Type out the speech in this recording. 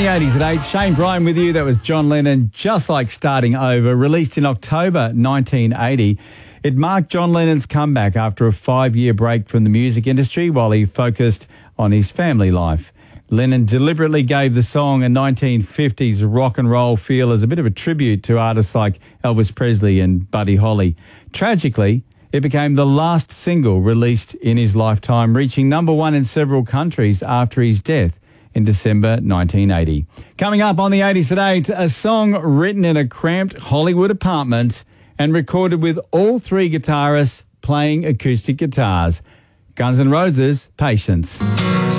the 80s at 8. Shane Bryan with you. That was John Lennon, Just Like Starting Over, released in October 1980. It marked John Lennon's comeback after a 5-year break from the music industry while he focused on his family life. Lennon deliberately gave the song a 1950s rock and roll feel as a bit of a tribute to artists like Elvis Presley and Buddy Holly. Tragically, it became the last single released in his lifetime, reaching number one in several countries after his death in December 1980. Coming up on the 80s at 8, a song written in a cramped Hollywood apartment and recorded with all three guitarists playing acoustic guitars. Guns N' Roses, Patience.